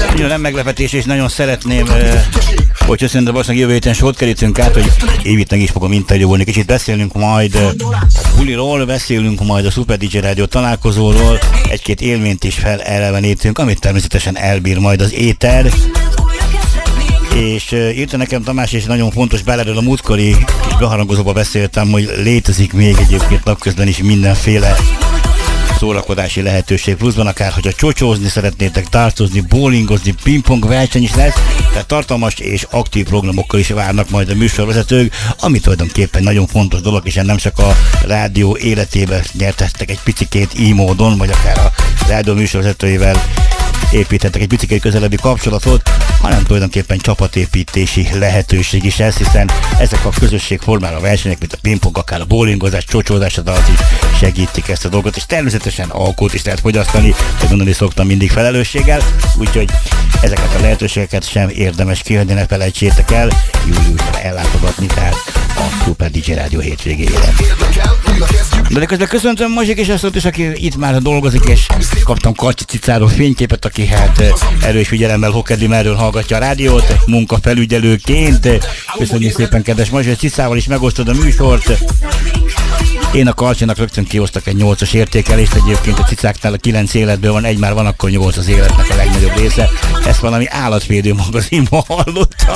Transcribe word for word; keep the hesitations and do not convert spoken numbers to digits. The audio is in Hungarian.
Nagyon nem meglepetés, és nagyon szeretném, hogy szerintem valószínűleg jövő héten sort kerítünk át, hogy Évit meg is fogom interjúvolni. Kicsit beszélünk majd a buliról, beszélünk majd a Super dé dzsé Rádió találkozóról, egy-két élményt is felelevenítünk, amit természetesen elbír majd az éter. És uh, írta nekem Tamás, és nagyon fontos, beleről a múltkori kis beharangozóba beszéltem, hogy létezik még egyébként napközben is mindenféle szórakozási lehetőség pluszban, akár hogyha csocsózni szeretnétek, dartozni, bowlingozni, pingpong verseny is lesz, tehát tartalmas és aktív programokkal is várnak majd a műsorvezetők, ami tulajdonképpen nagyon fontos dolog, és nem csak a rádió életébe nyertettek egy picikét így módon, vagy akár a rádió műsorvezetőivel építhettek egy picikét közelebbi kapcsolatot, hanem tulajdonképpen csapatépítési lehetőség is ez, hiszen ezek a közösségformáló versenyek, mint a pingpong, akár a bowlingozás, csocsózás, az is segítik ezt a dolgot, és természetesen alkoholt is lehet fogyasztani, hogy mondani szoktam mindig felelősséggel, úgyhogy ezeket a lehetőségeket sem érdemes kihagyni, ne felejtsétek el, júliusban ellátogatni, tehát a Super dé dzsé Rádió hétvégére. De közben köszöntöm Mazsik és azt is, aki itt már dolgozik, és kaptam Kacsi Cicáról fényképet, aki hát erős figyelemmel Hokedli merről hallgatja a rádiót, munkafelügyelőként. Köszönjük szépen, kedves Mazsik, Cicával is megosztod a műsort. Én a Karcsinak rögtön kihoztak egy nyolcas értékelést, egyébként a cicáknál a kilenc életből van, egy már van, akkor nyolc az életnek a legnagyobb része. Ezt valami állatvédő magazinban hallottam.